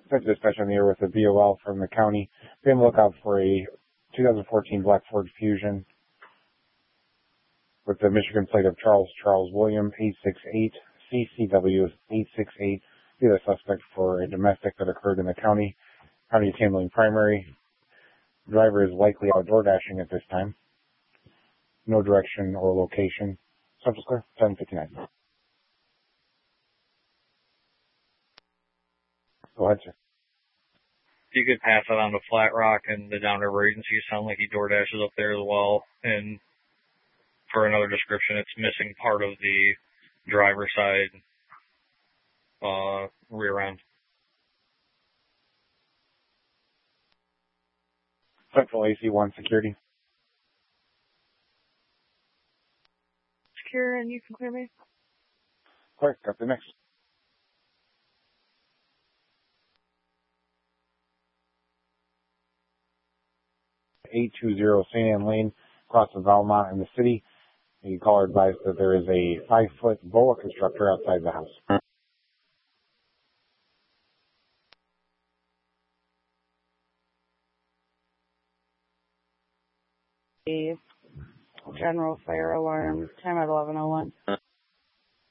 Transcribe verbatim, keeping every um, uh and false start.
Set dispatch on the air with a V O L from the county. Be on the lookout for a two thousand fourteen Black Ford Fusion with the Michigan plate of Charles Charles William eight six eight C C W eight six eight. Be the suspect for a domestic that occurred in the county. County is handling primary. Driver is likely outdoor dashing at this time. No direction or location. Central Square, seven fifty-nine. Go ahead, sir. You could pass that on to Flat Rock and the Downriver Agency. Sound like he door dashes up there as well. And for another description, it's missing part of the driver's side uh, rear end. Central A C one security. Secure, and you can clear me. Clear, got the next. eight two zero Saint Anne Lane, across the Valmont in the city. The caller advised that there is a five-foot boa constructor outside the house. The general fire alarm, time at eleven oh one.